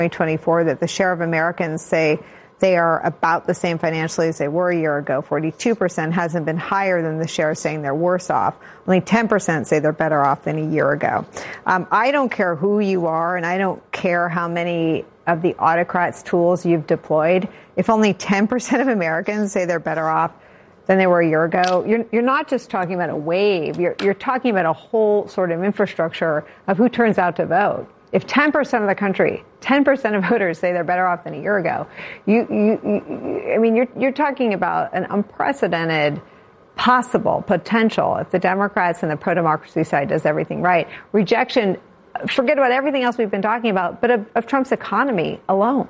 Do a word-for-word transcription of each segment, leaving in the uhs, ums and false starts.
twenty-four that the share of Americans say they are about the same financially as they were a year ago. forty-two percent hasn't been higher than the share saying they're worse off. Only ten percent say they're better off than a year ago. Um, I don't care who you are, and I don't care how many of the autocrats' tools you've deployed. If only ten percent of Americans say they're better off than they were a year ago, you're, you're not just talking about a wave. You're, you're talking about a whole sort of infrastructure of who turns out to vote. If ten percent of the country, ten percent of voters say they're better off than a year ago, you, you, you I mean, you're, you're talking about an unprecedented possible potential if the Democrats and the pro-democracy side does everything right. Rejection, forget about everything else we've been talking about, but of, of Trump's economy alone.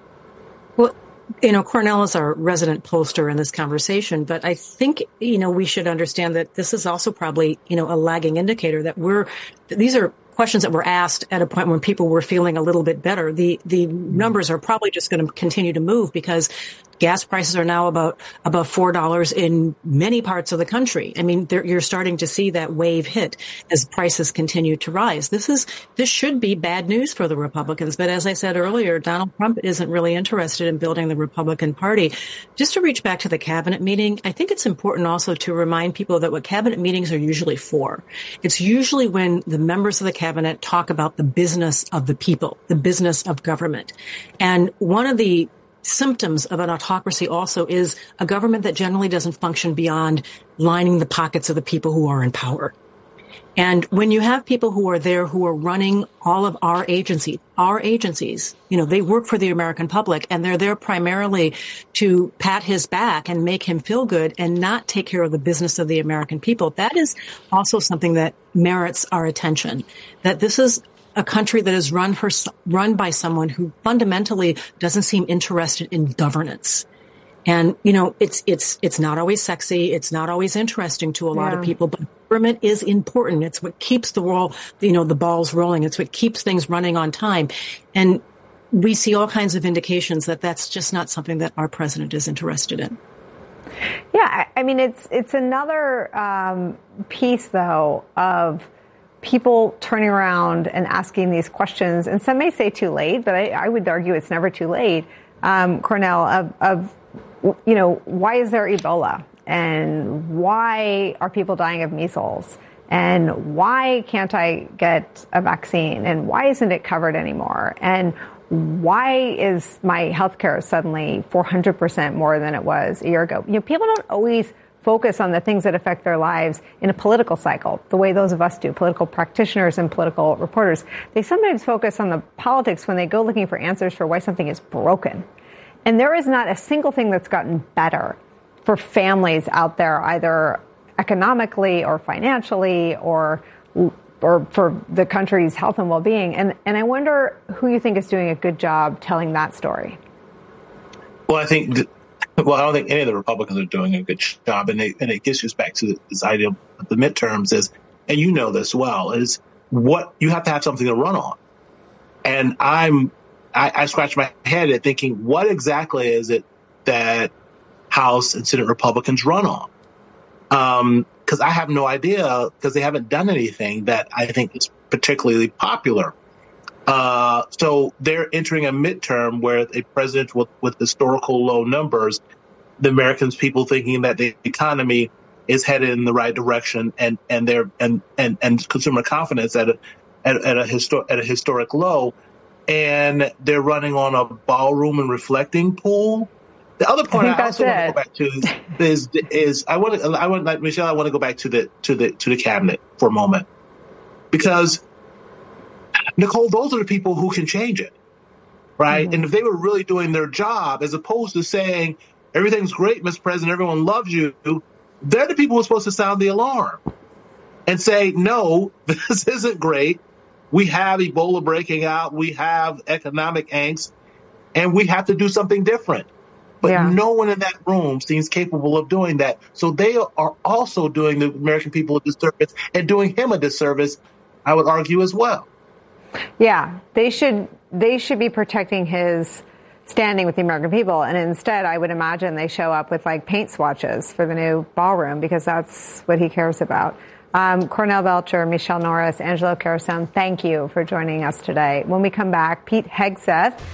Well, you know, Cornell is our resident pollster in this conversation, but I think, you know, we should understand that this is also probably, you know, a lagging indicator that we're, these are questions that were asked at a point when people were feeling a little bit better. The, the numbers are probably just going to continue to move because gas prices are now about, above four dollars in many parts of the country. I mean, you're starting to see that wave hit as prices continue to rise. This is, this should be bad news for the Republicans. But as I said earlier, Donald Trump isn't really interested in building the Republican Party. Just to reach back to the cabinet meeting, I think it's important also to remind people that what cabinet meetings are usually for. It's usually when the members of the cabinet talk about the business of the people, the business of government. And one of the symptoms of an autocracy also is a government that generally doesn't function beyond lining the pockets of the people who are in power. And when you have people who are there who are running all of our agencies, our agencies, you know, they work for the American public and they're there primarily to pat his back and make him feel good and not take care of the business of the American people. That is also something that merits our attention, that this is a country that is run for, run by someone who fundamentally doesn't seem interested in governance. And, you know, it's, it's, it's not always sexy. It's not always interesting to a lot yeah. of people, but government is important. It's what keeps the world, you know, the balls rolling. It's what keeps things running on time. And we see all kinds of indications that that's just not something that our president is interested in. Yeah. I mean, it's, it's another, um, piece though of people turning around and asking these questions, and some may say too late, but I, I would argue it's never too late, um, Cornell, of, of, you know, why is there Ebola? And why are people dying of measles? And why can't I get a vaccine? And why isn't it covered anymore? And why is my healthcare suddenly four hundred percent more than it was a year ago? You know, people don't always focus on the things that affect their lives in a political cycle, the way those of us do, political practitioners and political reporters. They sometimes focus on the politics when they go looking for answers for why something is broken. And there is not a single thing that's gotten better for families out there, either economically or financially or or for the country's health and well-being. And, and I wonder who you think is doing a good job telling that story. Well, I think... Th- Well, I don't think any of the Republicans are doing a good job, and, they, and it gets us back to this idea of the midterms is, and you know this well, is what you have to have something to run on. And I'm, I, I scratch my head at thinking, what exactly is it that House and Senate Republicans run on? Um, because I have no idea, because they haven't done anything that I think is particularly popular. Uh, so they're entering a midterm where a president with, with historical low numbers, the Americans, people thinking that the economy is headed in the right direction, and and they're and and, and consumer confidence at a at, at a histor- at a historic low, and they're running on a ballroom and reflecting pool. The other point I, I also want to go back to is, is is I want to I want like Michelle I want to go back to the to the to the cabinet for a moment, because Nicole, those are the people who can change it, right? Mm-hmm. And if they were really doing their job, as opposed to saying, everything's great, Mister President, everyone loves you, they're the people who are supposed to sound the alarm and say, no, this isn't great. We have Ebola breaking out. We have economic angst, and we have to do something different. But yeah. no one in that room seems capable of doing that. So they are also doing the American people a disservice and doing him a disservice, I would argue, as well. Yeah, they should they should be protecting his standing with the American people. And instead, I would imagine they show up with like paint swatches for the new ballroom, because that's what he cares about. Um, Cornell Belcher, Michele Norris, Angelo Carusone, thank you for joining us today. When we come back, Pete Hegseth